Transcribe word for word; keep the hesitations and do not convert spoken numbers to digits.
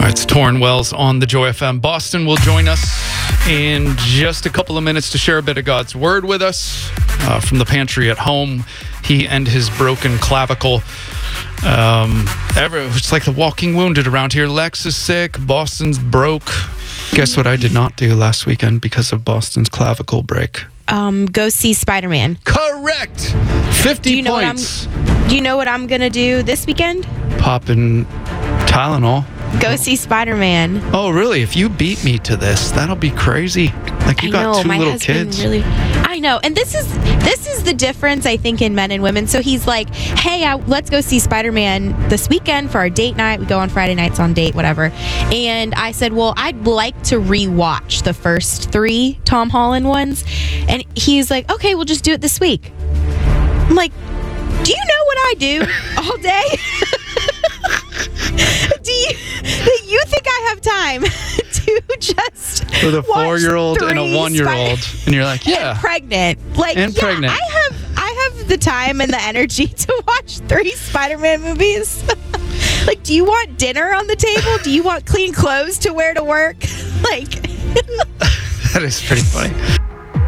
It's Torrin Wells on the Joy F M. Boston will join us in just a couple of minutes to share a bit of God's Word with us uh, from the pantry at home. He and his broken clavicle. Um, ever, it's like the walking wounded around here. Lex is sick. Boston's broke. Guess what I did not do last weekend because of Boston's clavicle break? Um, go see Spider-Man. Correct. fifty do you know points. What I'm, do you know what I'm going to do this weekend? Popping Tylenol. Go see Spider-Man. Oh, really? If you beat me to this, that'll be crazy. Like, you I got know, two my little husband kids. Really, I know. And this is this is the difference, I think, in men and women. So he's like, hey, I, let's go see Spider-Man this weekend for our date night. We go on Friday nights on date, whatever. And I said, well, I'd like to rewatch the first three Tom Holland ones. And he's like, okay, we'll just do it this week. I'm like, do you know what I do all day? do you do you think I have time to just with a watch four-year-old and a one-year-old, Spider- and you're like, yeah, and pregnant, like, and yeah, pregnant. I have I have the time and the energy to watch three Spider-Man movies. Like, do you want dinner on the table? Do you want clean clothes to wear to work? Like. That is pretty funny.